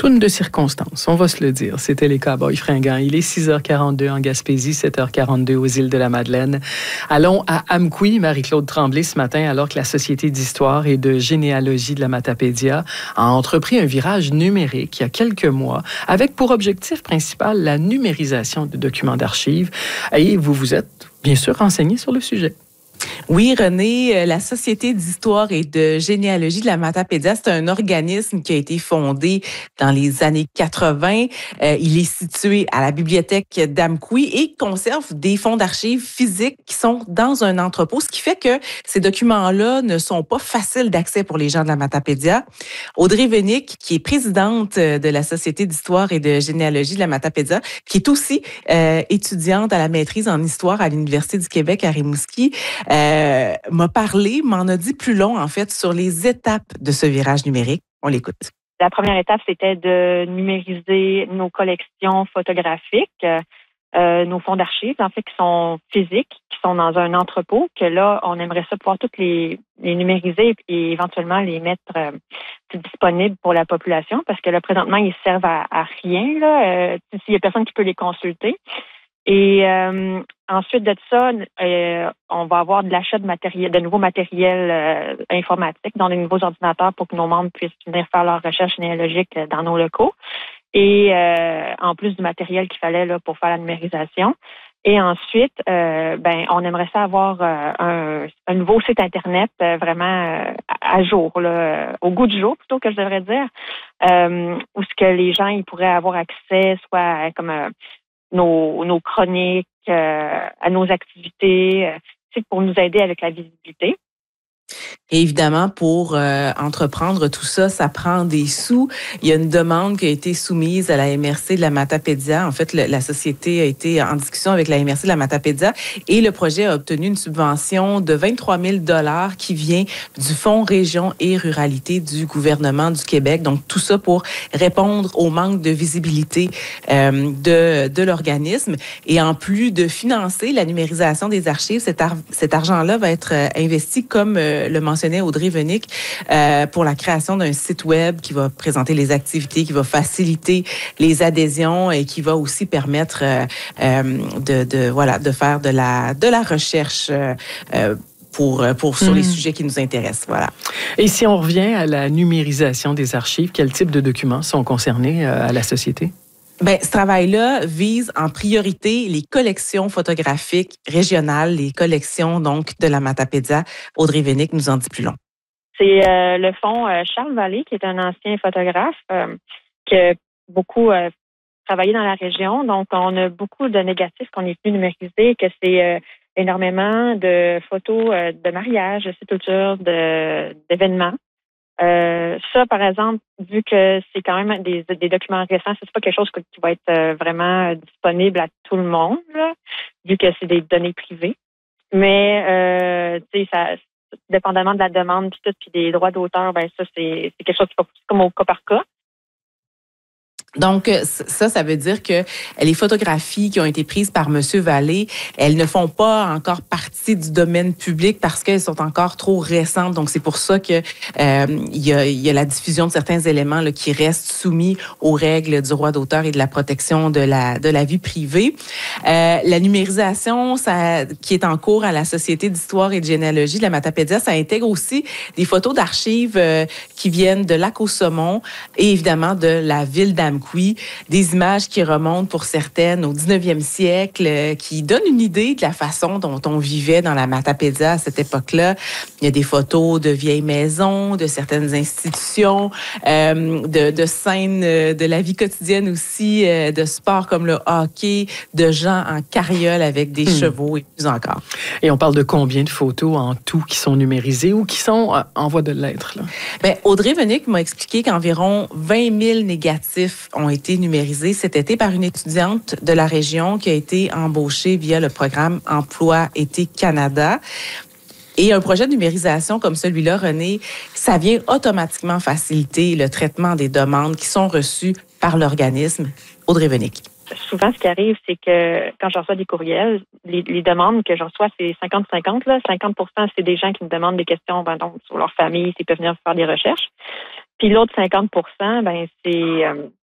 Toune de circonstance, on va se le dire. C'était les Cowboys fringants. Il est 6h42 en Gaspésie, 7h42 aux îles de la Madeleine. Allons à Amqui, Marie-Claude Tremblay, ce matin, alors que la Société d'histoire et de généalogie de la Matapédia a entrepris un virage numérique il y a quelques mois, avec pour objectif principal la numérisation de documents d'archives. Et vous vous êtes, bien sûr, renseigné sur le sujet. Oui, René, la Société d'histoire et de généalogie de la Matapédia, c'est un organisme qui a été fondé dans les années 80. Il est situé à la bibliothèque d'Amqui et conserve des fonds d'archives physiques qui sont dans un entrepôt, ce qui fait que ces documents-là ne sont pas faciles d'accès pour les gens de la Matapédia. Audrey Venick, qui est présidente de la Société d'histoire et de généalogie de la Matapédia, qui est aussi étudiante à la maîtrise en histoire à l'Université du Québec à Rimouski, m'en a dit plus long, en fait, sur les étapes de ce virage numérique. On l'écoute. La première étape, c'était de numériser nos collections photographiques, nos fonds d'archives, en fait, qui sont physiques, qui sont dans un entrepôt, que là, on aimerait ça pouvoir toutes les numériser et éventuellement les mettre disponibles pour la population, parce que là, présentement, ils servent à rien, là, s'il y a personne qui peut les consulter. Et ensuite de ça, on va avoir de l'achat de nouveaux matériels informatiques, dont des nouveaux ordinateurs pour que nos membres puissent venir faire leurs recherches généalogiques dans nos locaux. Et en plus du matériel qu'il fallait là, pour faire la numérisation. Et ensuite, on aimerait ça avoir un nouveau site Internet vraiment à jour, là, au goût du jour plutôt que je devrais dire, où ce que les gens ils pourraient avoir accès, soit comme nos chroniques, à nos activités, pour nous aider avec la visibilité. Et évidemment, pour entreprendre tout ça, ça prend des sous. Il y a une demande qui a été soumise à la MRC de la Matapédia. En fait, la société a été en discussion avec la MRC de la Matapédia et le projet a obtenu une subvention de 23 000 $ qui vient du Fonds Région et Ruralité du gouvernement du Québec. Donc, tout ça pour répondre au manque de visibilité de l'organisme. Et en plus de financer la numérisation des archives, cet argent-là va être investi, comme le mentionnait Audrey Venick, pour la création d'un site web qui va présenter les activités, qui va faciliter les adhésions et qui va aussi permettre de faire de la recherche sur les sujets qui nous intéressent. Voilà. Et si on revient à la numérisation des archives, quel type de documents sont concernés à la Société? Ce travail-là vise en priorité les collections photographiques régionales, les collections donc de la Matapédia. Audrey Venick nous en dit plus long. C'est le fonds Charles Vallée, qui est un ancien photographe qui a beaucoup travaillé dans la région. Donc, on a beaucoup de négatifs qu'on est plus numérisés, que c'est énormément de photos de mariage, de sépulture, d'événements. Ça, par exemple, vu que c'est quand même des documents récents, c'est pas quelque chose qui va être vraiment disponible à tout le monde, là, vu que c'est des données privées. Mais, ça, dépendamment de la demande puis des droits d'auteur, ça, c'est quelque chose qui va comme au cas par cas. Donc, ça veut dire que les photographies qui ont été prises par M. Vallée, elles ne font pas encore partie du domaine public parce qu'elles sont encore trop récentes. Donc, c'est pour ça que il y a la diffusion de certains éléments là, qui restent soumis aux règles du droit d'auteur et de la protection de la vie privée. La numérisation, qui est en cours à la Société d'histoire et de généalogie de la Matapédia, ça intègre aussi des photos d'archives qui viennent de Lac-aux-Saumons et évidemment de la ville d'Amqui. Des images qui remontent pour certaines au 19e siècle, qui donnent une idée de la façon dont on vivait dans la Matapédia à cette époque-là. Il y a des photos de vieilles maisons, de certaines institutions, de scènes de la vie quotidienne aussi, de sports comme le hockey, de gens en carriole avec des chevaux et plus encore. Et on parle de combien de photos en tout qui sont numérisées ou qui sont en voie de l'être, là? Audrey Venick m'a expliqué qu'environ 20 000 négatifs ont été numérisés cet été par une étudiante de la région qui a été embauchée via le programme Emploi Été Canada. Et un projet de numérisation comme celui-là, René, ça vient automatiquement faciliter le traitement des demandes qui sont reçues par l'organisme. Audrey Venick. Souvent, ce qui arrive, c'est que quand je reçois des courriels, les demandes que je reçois, c'est 50-50. 50%, c'est des gens qui me demandent des questions donc, sur leur famille, s'ils peuvent venir faire des recherches. Puis l'autre 50%, c'est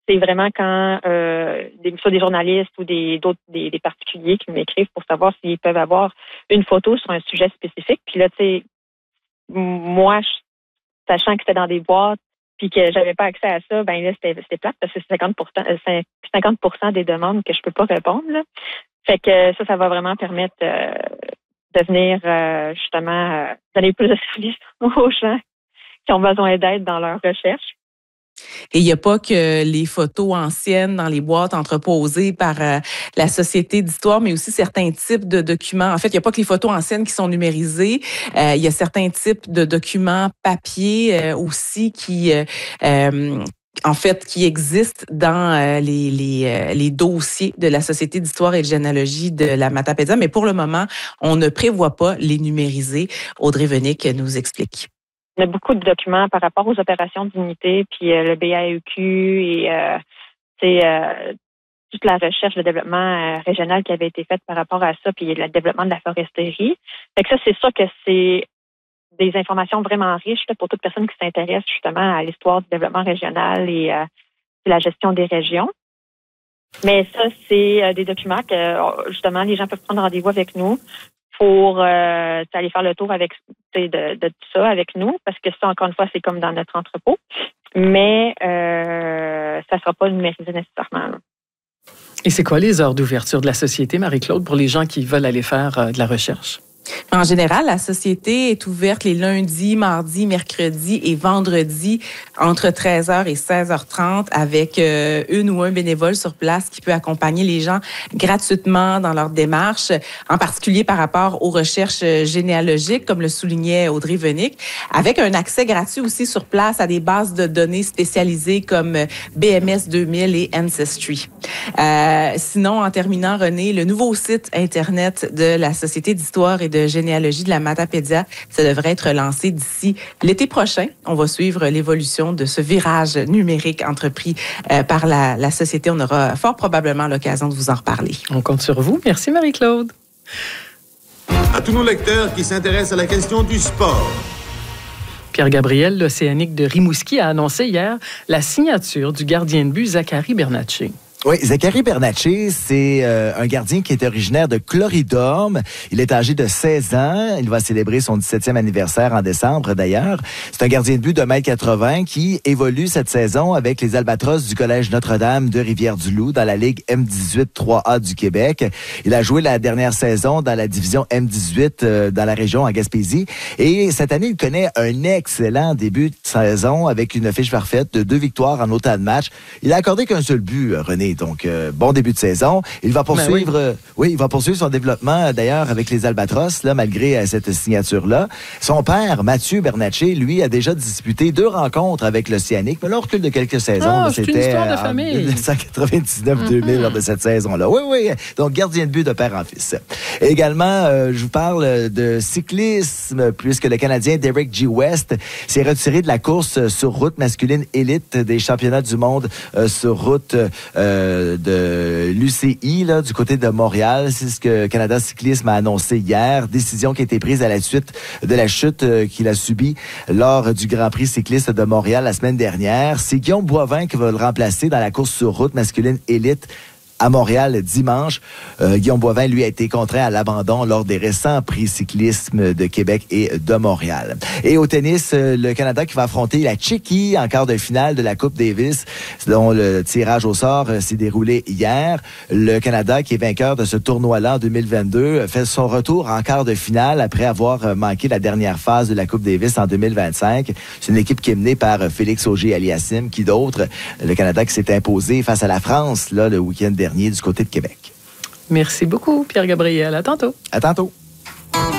c'est vraiment quand soit des journalistes ou des particuliers qui m'écrivent pour savoir s'ils peuvent avoir une photo sur un sujet spécifique. Puis là, tu sais, moi, sachant que c'était dans des boîtes puis que j'avais pas accès à ça, ben là, c'était plate parce que c'est 50% des demandes que je peux pas répondre, là. Fait que ça va vraiment permettre de venir justement donner plus de services aux gens qui ont besoin d'aide dans leur recherche. Et il n'y a pas que les photos anciennes dans les boîtes entreposées par la Société d'histoire, mais aussi certains types de documents. En fait, il n'y a pas que les photos anciennes qui sont numérisées. Il y a certains types de documents papier aussi qui existent dans les dossiers de la Société d'histoire et de généalogie de la Matapédia. Mais pour le moment, on ne prévoit pas les numériser. Audrey Venick nous explique. Il y a beaucoup de documents par rapport aux opérations d'unité, puis le BAEQ et toute la recherche de développement régional qui avait été faite par rapport à ça, puis le développement de la foresterie. Fait que ça, c'est sûr que c'est des informations vraiment riches là, pour toute personne qui s'intéresse justement à l'histoire du développement régional et de la gestion des régions. Mais ça, c'est des documents que justement les gens peuvent prendre rendez-vous avec nous pour aller faire le tour avec de tout ça avec nous, parce que ça, encore une fois, c'est comme dans notre entrepôt. Mais ça ne sera pas numérisé nécessairement. Là. Et c'est quoi les heures d'ouverture de la Société, Marie-Claude, pour les gens qui veulent aller faire de la recherche? En général, la Société est ouverte les lundis, mardis, mercredis et vendredis entre 13h et 16h30 avec une ou un bénévole sur place qui peut accompagner les gens gratuitement dans leur démarche, en particulier par rapport aux recherches généalogiques, comme le soulignait Audrey Venick, avec un accès gratuit aussi sur place à des bases de données spécialisées comme BMS 2000 et Ancestry. Sinon, en terminant, René, le nouveau site Internet de la Société d'histoire et de généalogie de la Matapédia, ça devrait être lancé d'ici l'été prochain. On va suivre l'évolution de ce virage numérique entrepris par la Société. On aura fort probablement l'occasion de vous en reparler. On compte sur vous. Merci, Marie-Claude. À tous nos lecteurs qui s'intéressent à la question du sport. Pierre Gabriel, l'Océanique de Rimouski, a annoncé hier la signature du gardien de but Zachary Bernatchez. Oui, Zachary Bernatchez, c'est un gardien qui est originaire de Cloridorme. Il est âgé de 16 ans. Il va célébrer son 17e anniversaire en décembre, d'ailleurs. C'est un gardien de but de 1,80 m qui évolue cette saison avec les Albatros du Collège Notre-Dame de Rivière-du-Loup dans la Ligue M18 3A du Québec. Il a joué la dernière saison dans la division M18 dans la région en Gaspésie. Et cette année, il connaît un excellent début de saison avec une fiche parfaite de 2 victoires en autant de matchs. Il a accordé qu'un seul but, René. Donc, bon début de saison. Il va poursuivre, il va poursuivre son développement, d'ailleurs, avec les Albatros, là, malgré cette signature-là. Son père, Mathieu Bernatchez, lui, a déjà disputé 2 rencontres avec l'Océanique, mais là, on recule de quelques saisons. C'était une histoire de famille. 1999-2000, lors de cette saison-là. Oui. Donc, gardien de but de père en fils. Également, je vous parle de cyclisme, puisque le Canadien Derek G. West s'est retiré de la course sur route masculine élite des championnats du monde sur route de l'UCI, là, du côté de Montréal. C'est ce que Canada Cyclisme a annoncé hier. Décision qui a été prise à la suite de la chute qu'il a subie lors du Grand Prix cycliste de Montréal la semaine dernière. C'est Guillaume Boivin qui va le remplacer dans la course sur route masculine élite à Montréal dimanche. Guillaume Boivin, lui, a été contraint à l'abandon lors des récents prix cyclisme de Québec et de Montréal. Et au tennis, le Canada qui va affronter la Tchéquie en quart de finale de la Coupe Davis, dont le tirage au sort s'est déroulé hier. Le Canada, qui est vainqueur de ce tournoi-là en 2022, fait son retour en quart de finale après avoir manqué la dernière phase de la Coupe Davis en 2025. C'est une équipe qui est menée par Félix Auger-Aliassime, qui d'autre. Le Canada qui s'est imposé face à la France là, le week-end dernier du côté de Québec. Merci beaucoup, Pierre Gabriel. À tantôt. À tantôt.